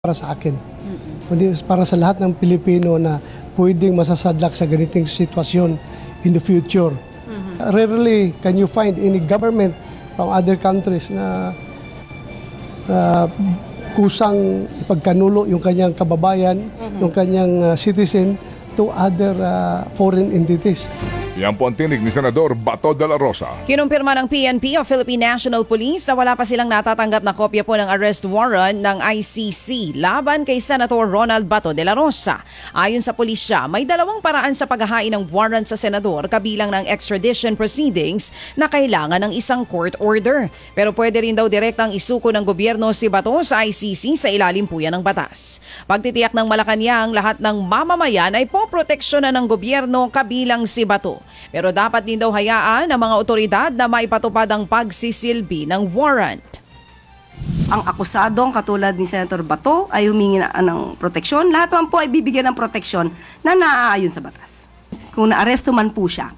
para sa akin, kundi para sa lahat ng Pilipino na pwedeng masasadlak sa ganitong sitwasyon in the future. Rarely can you find any government from other countries na kusang ipagkanulo yung kanyang kababayan, yung kanyang citizen to other foreign entities. Yan po ang tinig ni Senador Bato de la Rosa. Kinumpirma ng PNP o Philippine National Police na wala pa silang natatanggap na kopya po ng arrest warrant ng ICC laban kay Senator Ronald Bato de la Rosa. Ayon sa pulisya, may dalawang paraan sa paghahain ng warrant sa senador kabilang ng extradition proceedings na kailangan ng isang court order. Pero pwede rin daw direktang isuko ng gobyerno si Bato sa ICC sa ilalim po yan ng batas. Pagtitiyak ng Malacanang, lahat ng mamamayan ay poproteksyonan ng gobyerno kabilang si Bato. Pero dapat din daw hayaan ng mga otoridad na maipatupad ang pagsisilbi ng warrant. Ang akusadong katulad ni Senator Bato ay humingi ng proteksyon. Lahat naman po ay bibigyan ng proteksyon na naaayon sa batas. Kung naaresto man po siya,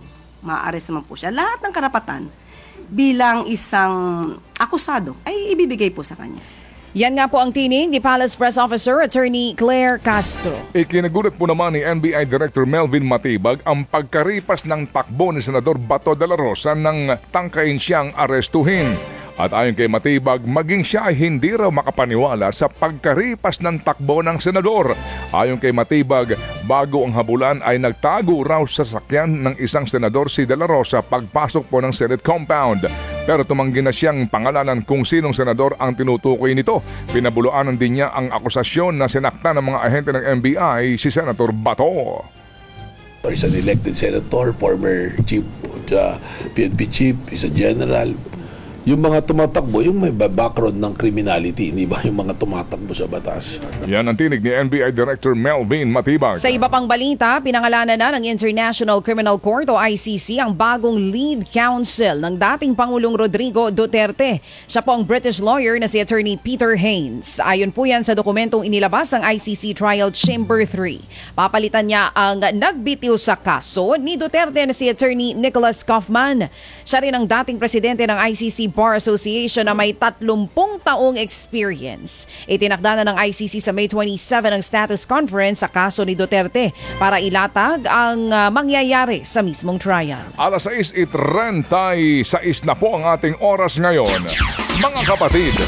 lahat ng karapatan bilang isang akusado ay ibibigay po sa kanya. Yan nga po ang tinig ni Palace Press Officer Attorney Claire Castro. Ikinagulat po naman ni NBI Director Melvin Matibag ang pagkaripas ng takbo ni Senador Bato de la Rosa nang tangkain siyang arestuhin. At ayon kay Matibag, maging siya ay hindi raw makapaniwala sa pagkaripas ng takbo ng senador. Ayon kay Matibag, bago ang habulan ay nagtago raw sa sakyan ng isang senador si de la Rosa pagpasok po ng Senate compound. Pero tumanggi na siyang pangalanan kung sinong senador ang tinutukoy nito. Pinabuluanan din niya ang akusasyon na sinaktan ng mga ahente ng NBI si Senator Bato. He's an elected senator, former chief, PNP chief, he's a general. Yung mga tumatakbo, yung may background ng criminality, hindi ba yung mga tumatakbo sa batas? Yan ang tinig ni NBI Director Melvin Matibag. Sa iba pang balita, pinangalanan na ng International Criminal Court o ICC ang bagong lead counsel ng dating Pangulong Rodrigo Duterte. Siya po ang British lawyer na si Attorney Peter Haines. Ayon po yan sa dokumentong inilabas ng ICC Trial Chamber 3. Papalitan niya ang nagbitiw sa kaso ni Duterte na si Attorney Nicholas Kaufman. Siya rin ang dating presidente ng ICC Bar Association na may 30 taong experience. Itinakda na ng ICC sa May 27 ang status conference sa kaso ni Duterte para ilatag ang mangyayari sa mismong trial. Alas 6:36 na po ang ating oras ngayon. Mga kapatid,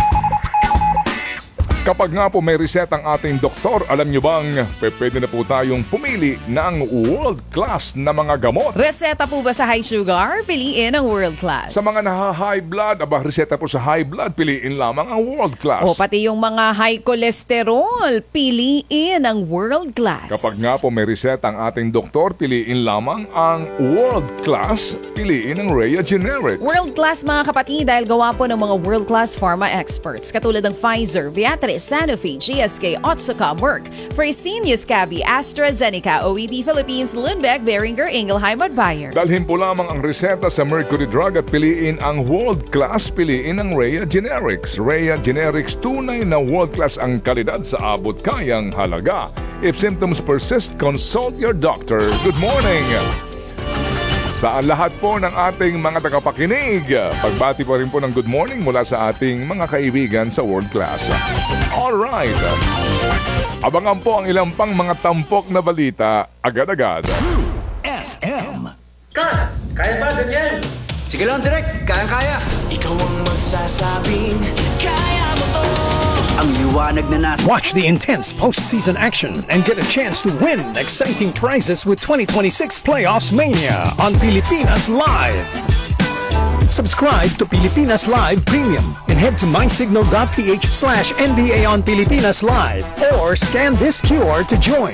kapag nga po may reset ang ating doktor, alam nyo bang pwede na po tayong pumili ng world-class na mga gamot? Reseta po ba sa high sugar? Piliin ang world class. Sa mga high blood, reseta po sa high blood, piliin lamang ang world-class. O pati yung mga high cholesterol, piliin ang world class. Kapag nga po may reset ang ating doktor, piliin lamang ang world-class, piliin ang Rhea Generics. World class mga kapatid dahil gawa po ng mga world class pharma experts katulad ng Pfizer, Viatris, Sanofi, GSK, Otsuka, Merck, Fresenius Kabi, AstraZeneca, OEB Philippines, Lundbeck, Boehringer, Ingelheim at Bayer. Dalhin po lamang ang reseta sa Mercury Drug at piliin ang world-class, piliin ang Rhea Generics. Rhea Generics, tunay na world-class ang kalidad sa abot kayang halaga. If symptoms persist, consult your doctor. Good morning! Sa lahat po ng ating mga tagapakinig, pagbati pa rin po ng good morning mula sa ating mga kaibigan sa World Class. Alright, abangan po ang ilang pang mga tampok na balita agad-agad. FM. Kaya ba, Daniel? Sige lang, direct. Kayang-kaya. Ikaw ang magsasabing kaya mo to. Ang liwanag na nasa. Watch the intense postseason action and get a chance to win exciting prizes with 2026 Playoffs Mania on Pilipinas Live. Subscribe to Pilipinas Live Premium and head to mysignal.ph/NBA on Pilipinas Live or scan this QR to join.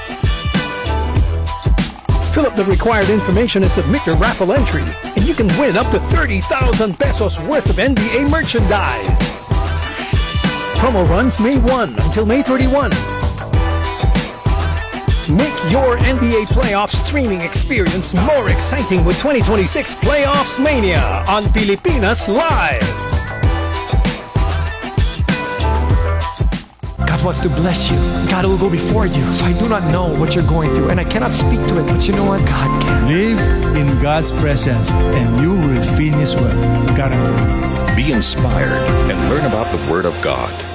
Fill up the required information and submit your raffle entry, and you can win up to 30,000 pesos worth of NBA merchandise. Promo runs May 1 until May 31. Make your NBA playoff streaming experience more exciting with 2026 Playoffs Mania on Pilipinas Live. God wants to bless you. God will go before you. So I do not know what you're going through, and I cannot speak to it, but you know what? God can. Live in God's presence, and you will finish well. Guaranteed. Be inspired and learn about the Word of God.